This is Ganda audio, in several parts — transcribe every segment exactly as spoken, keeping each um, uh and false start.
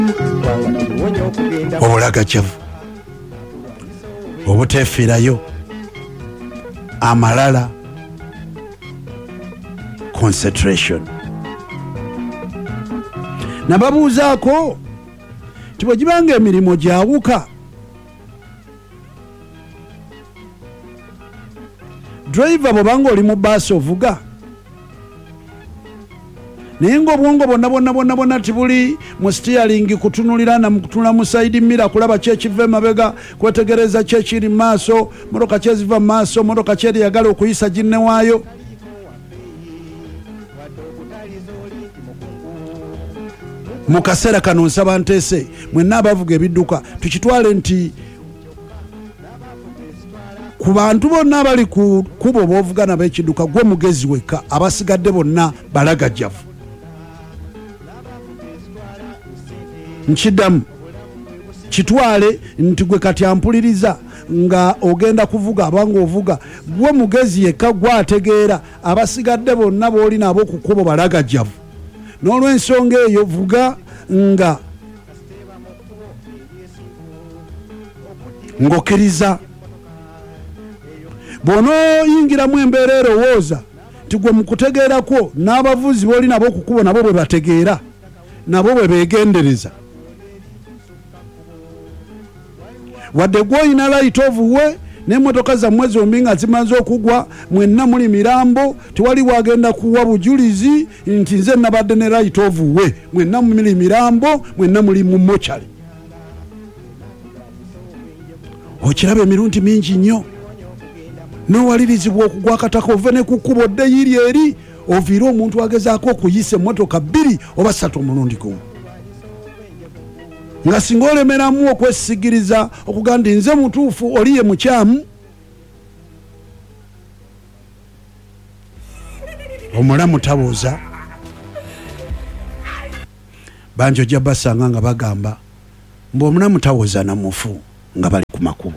obulagajavu obutefiirayo amalala concentration. Nababuuzaako nti bwe gibanga emirimu gyawuka driver bwobanga oli mu baasi ovuga naye ngaobwongo bonna bonna bonna bonna tibuli mu steering kutunulira na kutunula mu side mirror kulaba kyekiva emabega kwetegereza kyekiri mu maaso motoka kyeziva mu maaso motoka kyeri yagala okuyisa ginne waayo. Mu kaseera kano nsaba nteese mwenna abavuga ebidduka tukitwale nti ku bantu bonna abali ku kubo boovuga nabo ekidduka gwe mugezi wekka, abasigadde bonna balagajjavu. Nkiddamu kitwale nti gwe kati ampuliriza nga ogenda kuvuga abanga ovuga gwe mugezi yekka gwategeera abasigadde bonna booli nabo ku kubo balagajjavu. N'olw'ensonga eyo vuga nga ng'okkiriza. Bw'onooyingiramu embeera erowooza nti gwe mu kutegeera kwo n'abavuzi booli nabo ku kubo nabo bwe bategeera nabo bwe beegendereza, wadde gw'olina light ovuwe n'emmotoka zammwe zombi nga zimaze okugwa mwenna muli mirambo tewali wagenda kuwa bujulizi nti nze nabadde ne light ovuwe, mwenna muli mirambo mwenna muli mu mochari. Okiraba emirundi mingi nnyo n'owalirizibwa okugwa akataka ove ne ku kkubo ddeyiri eri oviire omuntu agezaako okuyisa emmotoka bbiri oba ssatu omulundi gumu, nga singa olemeramu okwesigiriza okuga nti nze mutuufu oli ye mukyamu. Omulamu tabuuza. Banjo ojja basanga nga bagamba mbu omulamu tabuuza na mufu nga bali ku makubo.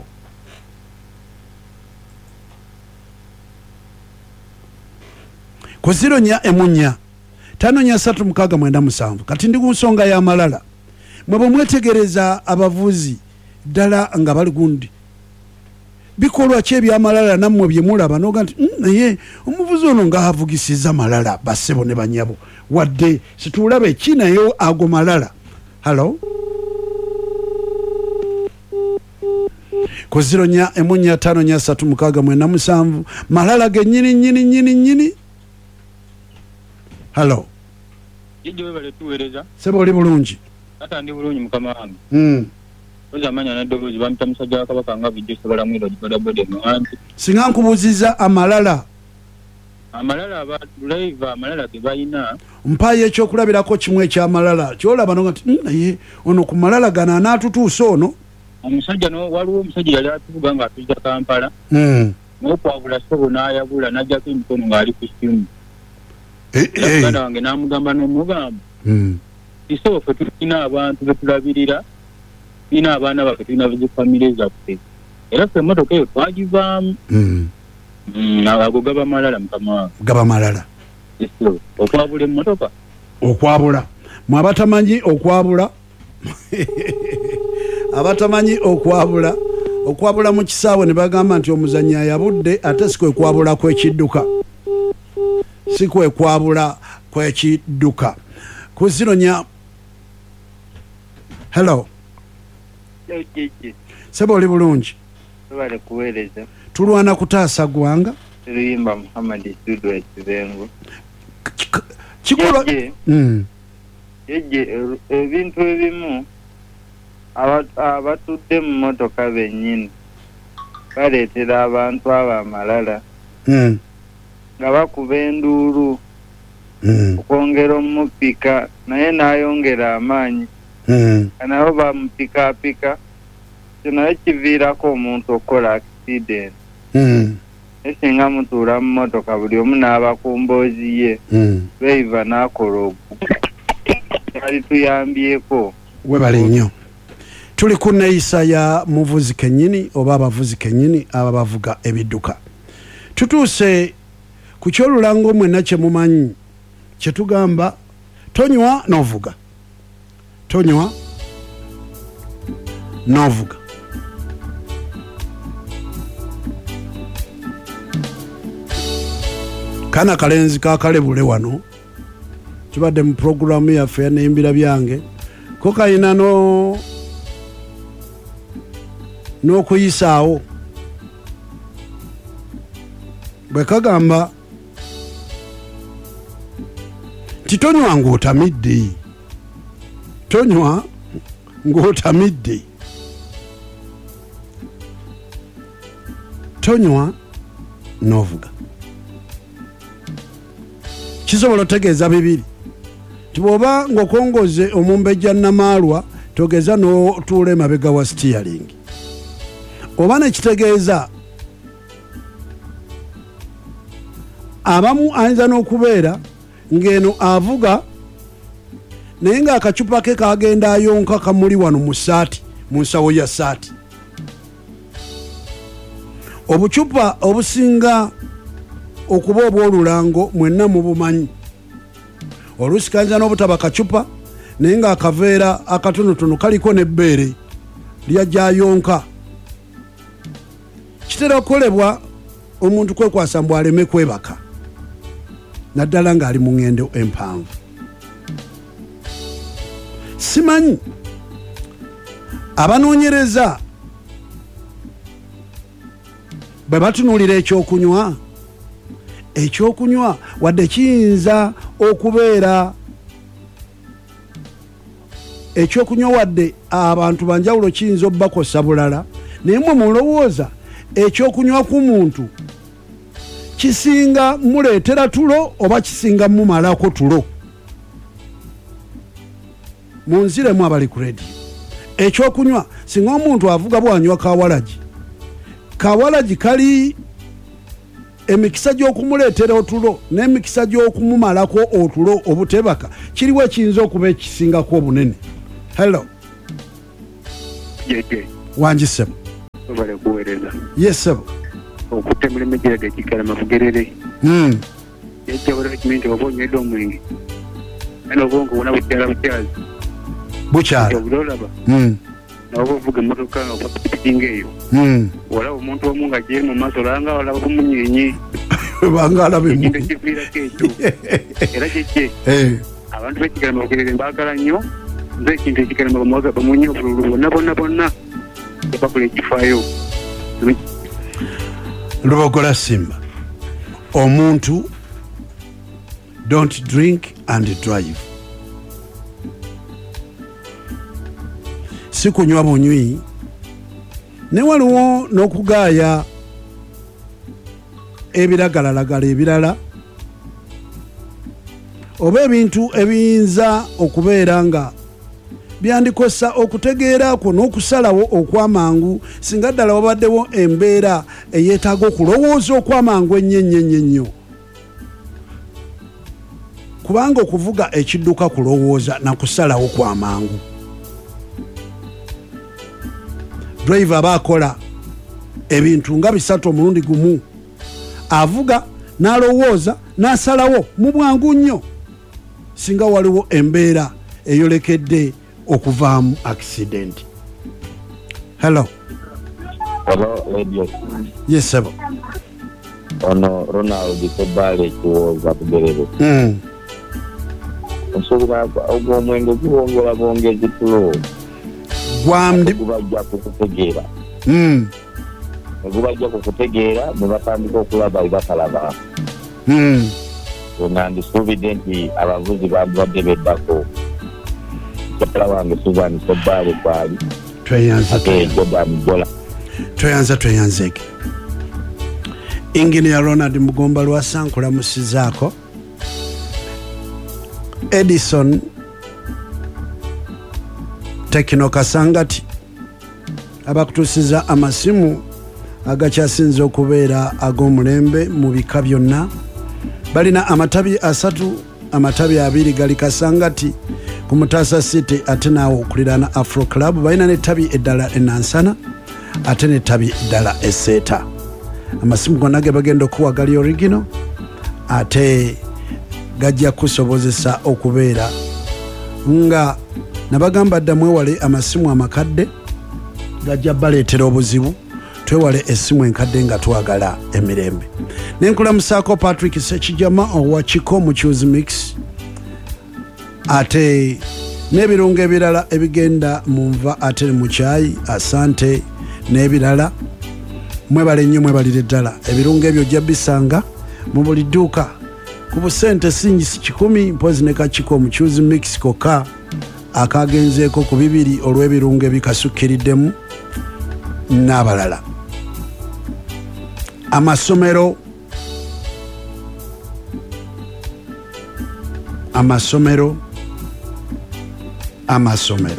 Ku ziro nnya emunya tano nnya ssatu mukaaga mwenda musanvu. Kati ndi ku nsonga y'amalala. Mwe bwe mwetegereza abavuzi ddala nga bali gundi bikolwa ki ebyamalala nammwe bye mulaba n'oga nti naye omuvuzi ono ng'avugisiza malala bassebo ne banyabo wadde situlaba eki naye ago malala. Halo ku ziro nnya emunya tano nnya ssatu mukaaga mwenda musanvu malala ge nnyini nnyini nnyini nnyini. Halo Ijjo webale tuweereza sebo oli bulungi. Ata ndi bulungi mukama wange. Mm. Oza manya na dobozi bamta musajja wa Kabaka nga bijjo sobola mwiro jiboda bode no anti. Singa nkubuziza amalala. Amalala aba driver amalala ge bayina. Mpaye ekyokulabirako kimu ekyamalala kyolaba no ngati naye ono ku malala gana anaatutuusa ono. Omusajja no waliwo omusajja yali atuvuga nga atujja Kampala. Mm. N'okwabula sebo n'ayabula n'ajjako emikono ng'ali ku simu. Eh eh. Muganda wange n'amugamba n'omugamba. Mm. Iso fe tulina abantu betulabirira ina abaana baffe tulina famire zaffe era ffe emmotoka eyo twagivaamu. Mm. Mm, ago gaba malala mukama wange. Gaba malala. Iso okwabula emmotoka okwabula mwe abatamanyi okwabula abatamanyi okwabula okwabula mu kisaawe ne bagamba nti omuzannyi ayabudde ate si kwe kwabula kw'ekidduka si kwe kwabula kw'ekidduka. Ku ziro nya hello Kiki sebo oli bulungi. bale kuweereza Tulwana kutaasa gwanga Luyimba Muhammad Studio Ekibengo kikola mm yeje ebintu ebimu abatudde mu motoka bennyini baleetera abantu abamalala mm nga bakuba enduulu mm okwongera omupika naye n'ayongera amaanyi mm nabo bamupikaapika kinaye kiviirako omuntu okukola accident. mm Esinga mutuula mu motoka buli omu n'aba ku mboozi ye mm beiva n'akola ogwo ali tuyambyeko. webale nnyo. Tuli ku neeyisa ya muvuzi kennyini oba abavuzi kennyini aba bavuga ebidduka. Tutuuse ku kyolulango mwenna kye mumanyi kye tugamba tonywa n'ovuga tonywa novuga. Kana kalenzi kakalebule wano kibadde mu programu yaffe yaneyimbira byange ko kayina no n'okuyisaawo bwe kagamba titonywa ng'otamidde tonywa ng'otamidde tonywa novuga. Kisobola otegeeza bibiri ti bw'oba ng'okongoze omumbejja Namaalwa togeza n'otuula emabega wa steering. Oba nekitegeeza abamu ayinza n'okubeera ng'eno avuga naye ng'akacupa ke kagenda ayonka kamuli wano mu ssaati mu nsawo ya ssaati. Obucupa obusinga okuba obw'olulango mwenna mubumanyi. Oluusi kayinza n'obutaba kacupa naye ng'akaveera akatonotono kaliko n'ebbeere lyajja ayonka. Kitera okukolebwa omuntu kwekwasa mbu aleme kwebaka naddala ng'ali mu ngendo empanvu. Simanyi abanoonyereza bwe batunuulira ekyokunywa ekyokunywa wadde kiyinza okubeera ekyokunywa wadde abantu banjawulo kiyinza obbakosa bulala naye mwe mulowooza ekyokunywa ku muntu kisinga muleetera tulo oba kisinga mumalako tulo? Munziremu abali ku radio. Ekyokunywa singa omuntu avuga bwanywa kawalagi kawalagi kali emikisa gy'okumuleetera otulo n'emikisa gy'okumumalako otulo obutebaka kiriwo ekiyinza okuba ekisingako obunene. Hello jeje wanjisemu obale kuweereza yesebo okutte mulimu giraga ekikala mavugerere mm ekyabola kiminti oba onywedde omwenge ano obwongo bwona bukyala bukyazi bukyala obulolaba mm nawe ovuga emmotoka nga papitinga eyo mm olaba omuntu omu nga gyeri mu maaso olanga olaba bumunyenye banga alabe ekintu ekiviirako ekyo era kyekye abantu bekikala mavugerere mbaagala nnyo nze ekintu ekikala bamunye obululu bonna bonna bonna ebakola ekifaayo. Lubogola Simba omuntu don't drink and drive. Si kunywa bunywi ne waliwo n'okugaaya ebiragalalagala ebirala oba ebintu ebiyinza okubeera nga byandikosa okutegeerako n'okusalawo okwamangu singa ddala wabaddewo embeera eyeetaaga okulowooza okwamangu ennyo ennyo ennyo ennyo. Kubanga okuvuga ekidduka kulowooza na kusalawo kwamangu. Driver aba akola ebintu nga bisatu omulundi gumu, avuga n'alowooza n'asalawo mu bwangu nnyo singa waliwo embeera eyolekedde okuvaamu accident. Hello Hello radio. Yes sir. Ono Ronald Kobale kiwoza kuberere mm osobola ogwo omwenge guwongera bongezi tulo gwamdi kubajja kukutegeera mm kubajja kukutegeera ne batandika okulaba bakalaba mm nandisuubidde nti abavuzi babadde beddako kyapala wange Susan Kobale kwali tweyanza tweyanza tweyanza tweyanzeke Engineer Ronald Mugomba lwasankula musizaako Edison Tekino Kasangati abakutusiza amasimu agakyasinza okubeera ag'omulembe mu bika byonna balina amatabi asatu amatabi abiri gali Kasangati ku Mutasa City ate naawo okuliraana Afro Club balina n'ettabi eddala enansana ate n'ettabi eddala eseeta. Amasimu gonna ge bagenda okuwa gali original ate gajja kusobozesa okubeera nga nabagamba dda mwewale amasimu amakadde gajja baleetera obuzibu twewale essimu enkadde nga twagala emirembe. Nenkulamusaako Patrick Sekijama owa Kiko mu Choose Mix, ate n'ebirungo ebirala ebigenda mu nva ate mu kyayi, asante n'ebirala. Mwebale nnyo, mwebalire ddala. Ebirungo ebyo ojja bisanga mu buli dduuka ku busente singisi kikumi, mpozi ne Kachiko mu Choose Mix kokka akagenzeeko ku bibiri olw'ebirungo ebikasukkiriddemu n'abalala. Amasomero amasomero amasomero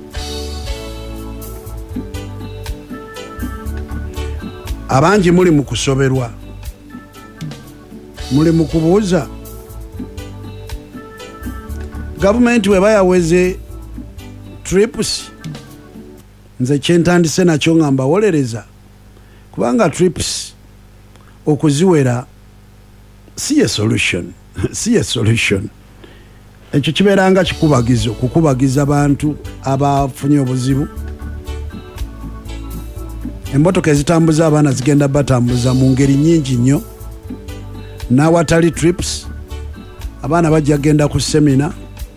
abangi muli mu kusoberwa, muli mu kubuuza gavumenti bwe bayaweze trips. Nze kyentandise nakyo nga mbawolereza, kubanga trips okuziwera si ye solution si ye solution. Ekyo kibeeranga kikubagizo, kukubagiza bantu abafunye obuzibu. Emmotoka ezitambuza abaana zigenda batambuza mu ngeri nnyingi nnyo. N'awatali trips abaana bajja genda ku semina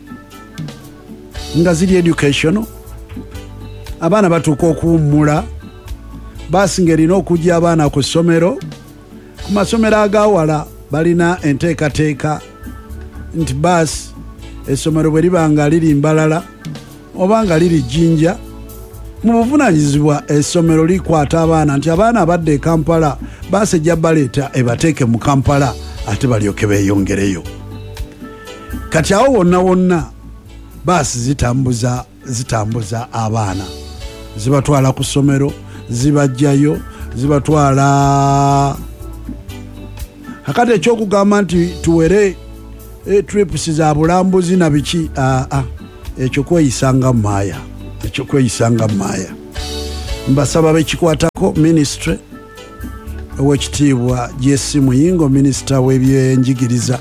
nga ziri educational, abaana batuuka okuwummula. Baasi ng'erina okujja abaana ku ssomero, ku masomero agawala balina enteekateeka nti baasi essomero bwe liba nga liri Mbalala oba nga liri Jinja, mu buvunaanyizibwa essomero likwata abaana nti abaana abadde e Kampala baasi ejja baleeta ebateeke mu Kampala ate balyoke beeyongereyo. Kati awo wonna wonna baasi zitambuza zitambuza abaana, zibatwala ku ssomero, zibajjayo, zibatwala. Kakati ekyokugamba nti tuwere e trips za bulambuzi na biki, aa ekyo kweyisanga maaya, ekyo kweyisanga maaya. Mbasaba bekikwatako ministry ow'ekitiibwa J C Muyingo, minisita w'ebyenjigiriza,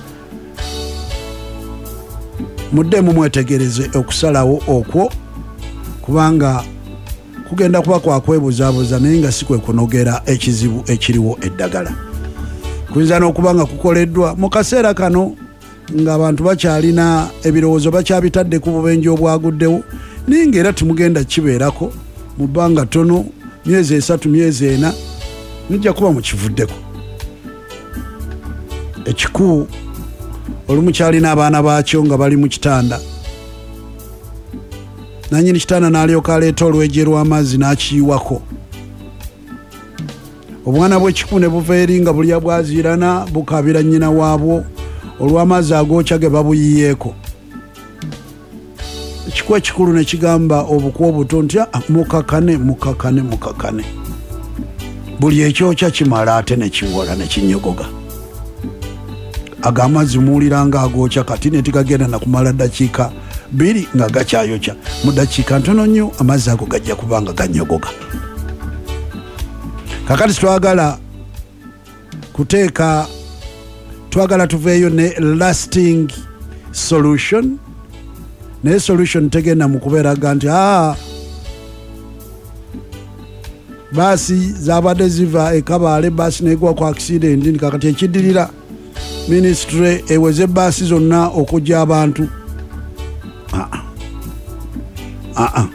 muddemu mwetegereze okusalawo okwo, kubanga kugenda kuba kwa kwebuzaabuza naye nga si kwe kunogera ekizibu ekiriwo eddagala. Kuyinza n'okuba nga kukoleddwa mu kaseera kano ng'abantu bakyalina ebirowoozo bakyabitadde ku bubenje obwaguddewo, naye ng'era timugenda kibeerako mu bbanga ttono, myezi esatu myezi ena mujja kuba mukivuddeko. Ekikulu olumu kyalina abaana baakyo nga bali mu kitanda, nannyini kitanda n'alyoka aleeta olwejje lw'amazzi n'akiyiwako. Obwana bw'ekikulu ne buva eri nga bulya bwaziirana bukabira nnyina waabwo olw'amazzi agookya ge babuyiyeeko. Ekikulu ekikulu ne kigamba obukwa obuto nti mukakane mukakane mukakane, buli ekyokya kimala ate ne kiwola ne kinyogoga. Ag'amazzi muwulira nga agookya kati ne tigagenda na kumala ddakiika bbiri nga gakyayokya. Mu ddakiika ntono nnyo amazzi ago gajja kuba nga ganyogoga. Kakati twagala kuteeka, twagala tuveeyo ne lasting solution, naye solution tegenda mu kubeeraga nti aa baasi zabadde ziva e Kabaale baasi negwa ku accident, kakati ekiddirira ministry eweze baasi zonna okujja abantu. aa aa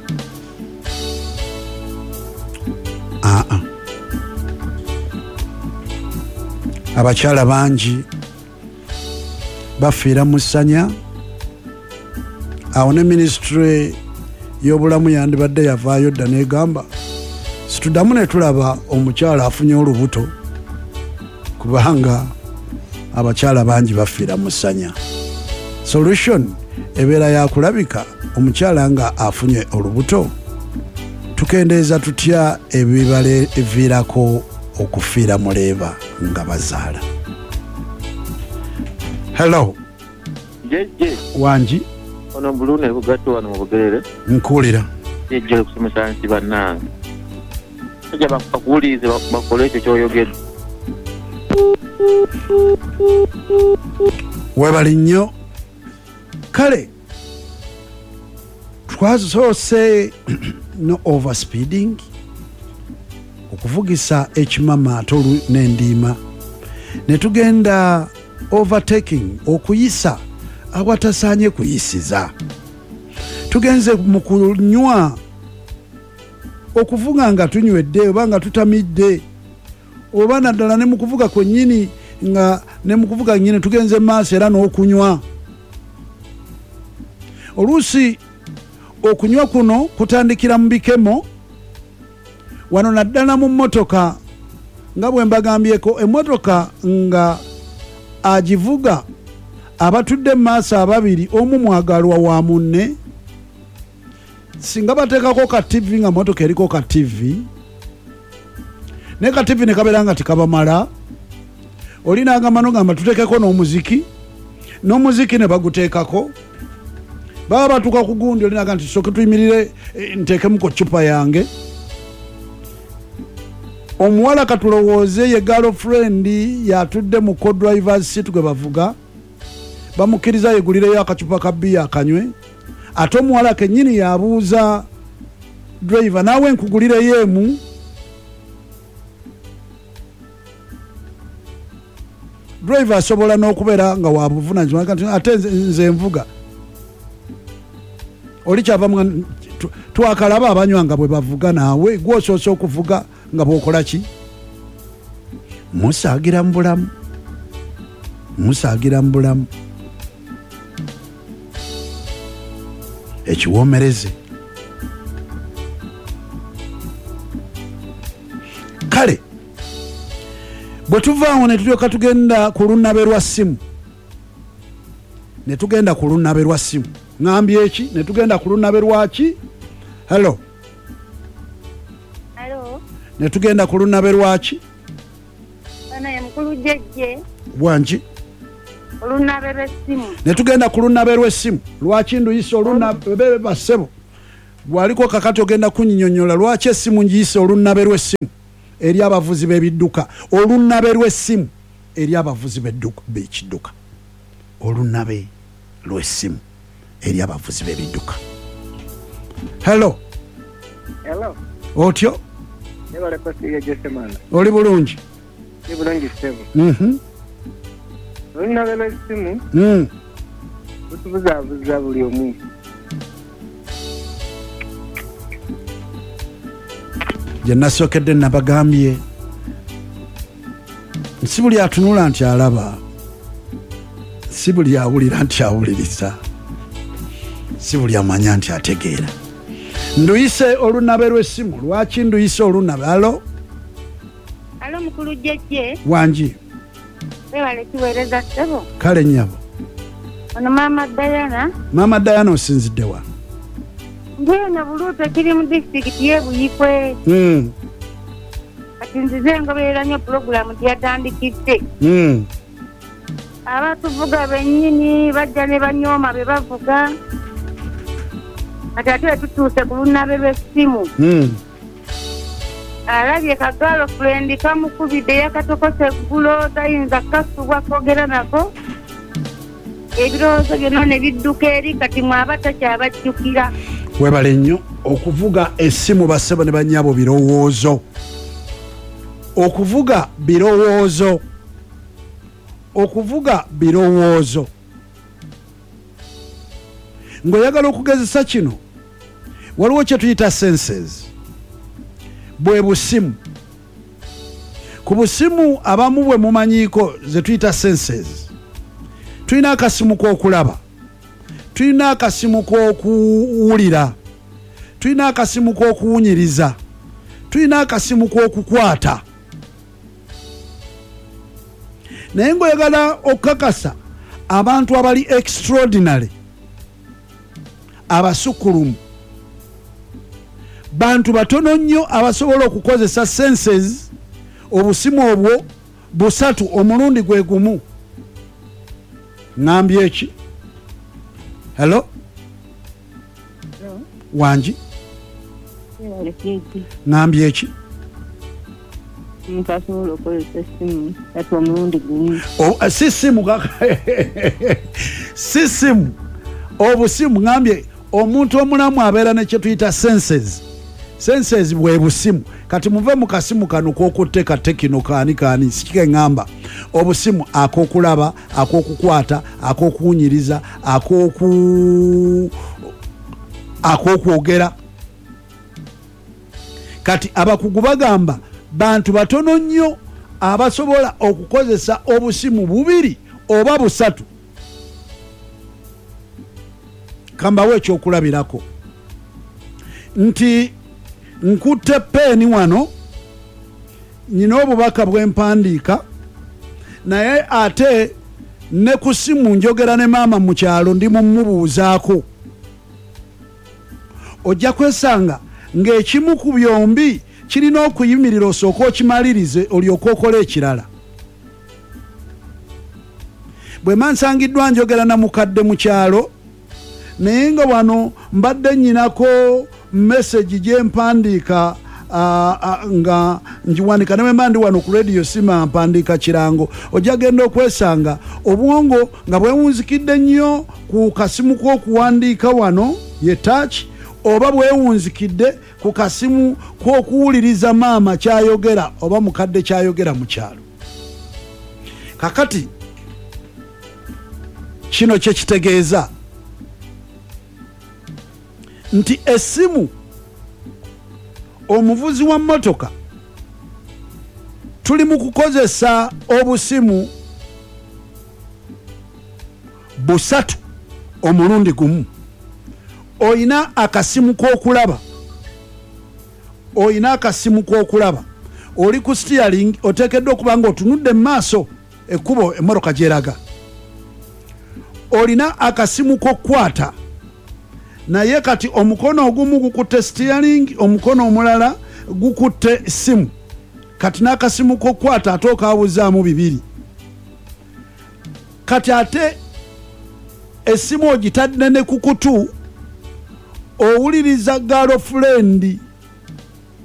aa abakyala bangi bafiira mu ssanya. Awo ne ministry y'obulamu yandibadde yavaayo dda negamba situddamu ne tulaba omukyala afunye olubuto, kubanga abakyala bangi bafiira mu ssanya. Solution ebeera yakulabika omukyala nga afunye olubuto, tukendeeza tutya ebibaleviirako okufiira muleeba nga bazaala. Hello jeje wangi ono bulune bugatto wano mu Bugerere nkuulira ejjere kusomesa nsi bannange ejja bakuwulize bakole ekyo kyoyogedde. webali nnyo. Kale twasoose no overspeeding okuvugisa ekimama ate n'endiima ne tugenda overtaking okuyisa awatasaanye kuyisiza tugenze mu kunywa okuvuga nga tunywedde oba nga tutamidde oba naddala ne mu kuvuga kwennyini nga ne mu kuvuga nnyini tugenze maaso era n'okunywa oluusi okunywa kuno kutandikira mu bikemo wano naddala mu mmotoka nga bwe mbagambyeko emmotoka nga agivuga abatudde mu maaso ababiri omu mwagalwa wa munne singa bateekako ka tivi nga mmotoka eriko ka tivi ne ka tivi ne kabeera nga tekabamala olinaagamba nogamba tuteekeko n'omuziki n'omuziki ne baguteekako baba batuuka ku gundi olinaga nti soke tuyimirire nteekemuko cupa yange omuwala katulowooze ye girlfriend yatudde mu co-drivers seat gwe bavuga bamukkiriza yegulireyo akacupa ka bbiya akanywe ate omuwala kennyini yabuuza driver naawe nkugulireyo emu driver asobola n'okubeera nga wabuvunanyizibwa ate nze nvuga oli kyavamu twakalaba abanywa nga bwe bavuga naawe gwosoose okuvuga nga bwokola ki musaagira mu bulamu musaagira mu bulamu ekiwoomereze kale bwe tuvaawo ne tulyoka tugenda ku lunnabe lwa ssimu ne tugenda ku lunnabe lwa ssimu ngambye eki ne tugenda ku lunnabe lwaki hello Hello. ne tugenda ku lunnabe lwaki Bana ya mukulu jejje. bwanji Olunabe lw'essimu. ne tugenda ku lunnabe lw'essimu lwaki nduyise olunnabe bebe bassebo bwaliko kakati ogenda kunyinyonyola lwaki essimu njiyise olunnabe lw'essimu eri abavuzi b'ebidduka olunnabe lw'essimu eri abavuzi b'ekidduka olunnabe lw'essimu eri abavuzi b'ebidduka hello Hello. otyo Nebale kosi Jesse Manda. oli bulungi Ni bulungi sebo. mhm Olunabe lw'essimu mm lutubuzaabuza buli omu. gye nasookedde nabagambye si buli atunula nti alaba si buli awulira nti awuliriza si buli amanya nti ategeera nduyise olunabe lw'essimu lwaki nduyise olunabe alo Alo mukulu jejje. wangi Webale kiweereza ssebo. kale nnyabo Ono Maama Diana. maama dayana osinzidde wa Ngweno buluuto kiri mu disitulikiti y'e Buyikwe. mm. Kati nzize ngoberera nnyo pulogulaamu gyeyatandikidde. mm. Abatuvuga bennyini bajja ne banyooma be bavuga. Kati ate tutuuse ku lunnabe lw'essimu. mm. Alabye ka girlfriend kamukubidde yakatokose eggulo tayinza kasubwa kwogera nako. Ebirowoozo byonna ne bidduka eri kati mwaba takyabajjukira. webale nnyo okuvuga essimu bassebo ne bannyabo birowoozo okuvuga birowoozo okuvuga birowoozo ng'oyagala okugezesa kino waliwo kye tuyita senses bwe busimu ku busimu abamu bwe mumanyiiko ze tuyita senses tulina akasimu k'okulaba tulina akasimu k'okuwulira tulina akasimu k'okuwunyiriza tulina akasimu k'okukwata naye ng'oyagala okukakasa abantu abali extraordinary abasukulumu bantu batono nnyo abasobola okukozesa senses obusimu obwo busatu omulundi gwe gumu ngambye eki hello wangi Webale jejje. ngambye eki Omuntu asobola okukozesa essimu ate omulundi gumu. O- si simu kaka si simu obusimu ngambye omuntu omulamu abeera ne kye tuyita senses senses bwe busimu kati muve mu kasimu kano k'okutte katte kino kaani kaani sikikeŋŋamba obusimu ak'okulaba ak'okukwata ak'okuwunyiriza ak'oku ak'okwogera kati abakugu bagamba bantu batono nnyo abasobola okukozesa obusimu bubiri oba busatu kambawo ekyokulabirako nti nkutte peeni wano nyina obubaka bwempandiika naye ate ne ku simu njogera ne maama mu kyalo ndi mumubuuzaako ojja kwesanga ng'ekimu ku byombi kirina okuyimirira osooka okimalirize olyoka okola ekirala bwe mansangiddwa njogera na mukadde mu kyalo naye nga wano mbadde nnyinako message gyempandiika uh, uh, nga njiwanika ne bwemba ndi wano ku radio sima mpandiika kirango ojja genda okwesanga obwongo nga bwewunzikidde nnyo ku kasimu k'okuwandiika wano ye touch oba bwewunzikidde ku kasimu k'okuwuliriza maama kyayogera oba mukadde kyayogera mu kyalo kakati kino kye kitegeeza nti essimu omuvuzi wa mmotoka tuli mu kukozesa obusimu busatu omulundi gumu oyina akasimu k'okulaba oyina akasimu k'okulaba oli ku steering oteekeddwa okuba nga otunudde mu maaso ekkubo emmotoka gyeraga olina akasimu k'okukwata naye kati omukono ogumu gukutte steering omukono omulala gukutte simu kati n'akasimu k'okukwata ate okaabuzaamu bibiri kati ate essimu ogitadde ne ku kutu owuliriza girlfriend